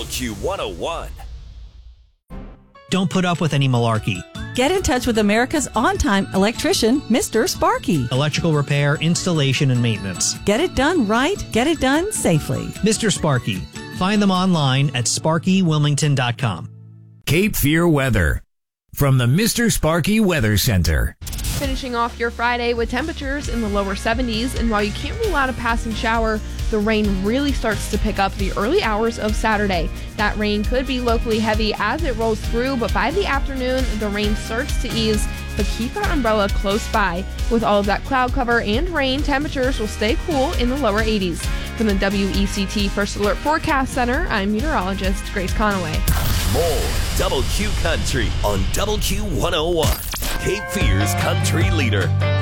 Double Q 101. Don't put up with any malarkey. Get in touch with America's on-time electrician, Mr. Sparky. Electrical repair, installation, and maintenance. Get it done right. Get it done safely. Mr. Sparky. Find them online at sparkywilmington.com. Cape Fear weather from the Mr. Sparky Weather Center. Finishing off your Friday with temperatures in the lower 70s, and while you can't rule out a passing shower, the rain really starts to pick up the early hours of Saturday. That rain could be locally heavy as it rolls through, but by the afternoon, the rain starts to ease, but keep that umbrella close by. With all of that cloud cover and rain, temperatures will stay cool in the lower 80s. From the WECT First Alert Forecast Center, I'm meteorologist Grace Conaway. More Double Q Country on Double Q 101. Cape Fear's country leader.